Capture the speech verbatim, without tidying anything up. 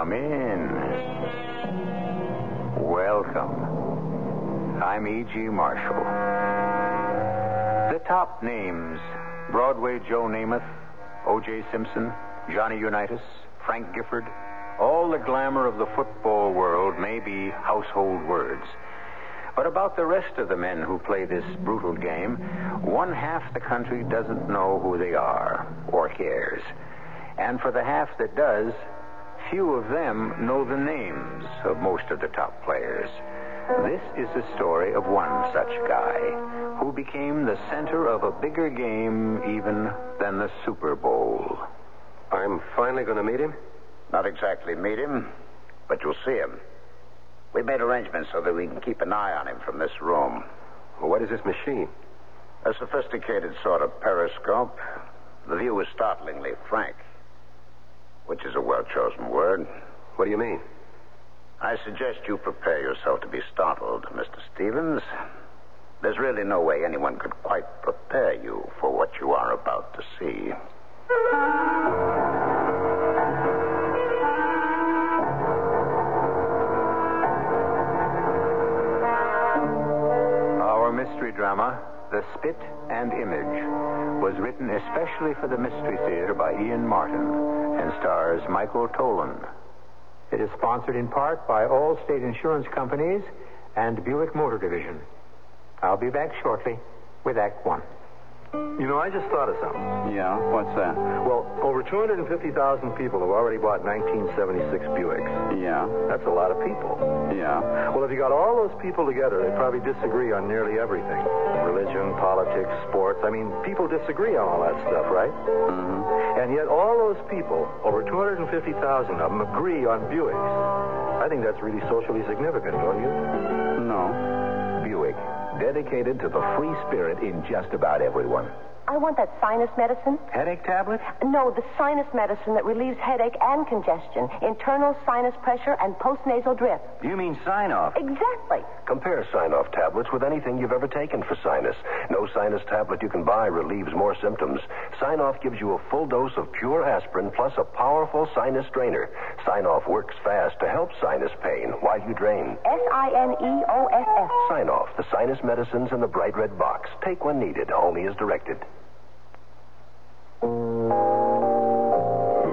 Come in. Welcome. I'm E G. Marshall. The top names: Broadway Joe Namath, O J. Simpson, Johnny Unitas, Frank Gifford. All the glamour of the football world may be household words. But about the rest of the men who play this brutal game, one half the country doesn't know who they are or cares. And for the half that does, few of them know the names of most of the top players. This is the story of one such guy who became the center of a bigger game even than the Super Bowl. I'm finally going to meet him? Not exactly meet him, but you'll see him. We've made arrangements so that we can keep an eye on him from this room. Well, what is this machine? A sophisticated sort of periscope. The view is startlingly frank, which is a well-chosen word. What do you mean? I suggest you prepare yourself to be startled, Mister Stevens. There's really no way anyone could quite prepare you for what you are about to see. Our mystery drama, The Spit and Image, was written especially for the Mystery Theater by Ian Martin and stars Michael Tolan. It is sponsored in part by Allstate Insurance Companies and Buick Motor Division. I'll be back shortly with Act One. You know, I just thought of something. Yeah? What's that? Well, over two hundred fifty thousand people have already bought nineteen seventy-six Buicks. Yeah? That's a lot of people. Yeah? Well, if you got all those people together, they'd probably disagree on nearly everything. Religion, politics, sports. I mean, people disagree on all that stuff, right? Mm-hmm. And yet all those people, over two hundred fifty thousand of them, agree on Buicks. I think that's really socially significant, don't you? No. Buick, dedicated to the free spirit in just about everyone. I want that sinus medicine. Headache tablet? No, the sinus medicine that relieves headache and congestion, internal sinus pressure, and postnasal drip. You mean sign-off? Exactly. Compare sign-off tablets with anything you've ever taken for sinus. No sinus tablet you can buy relieves more symptoms. Sign-off gives you a full dose of pure aspirin plus a powerful sinus drainer. Sign-off works fast to help sinus pain while you drain. S I N E O F F. Sign-off, the sinus medicines in the bright red box. Take when needed, only as directed.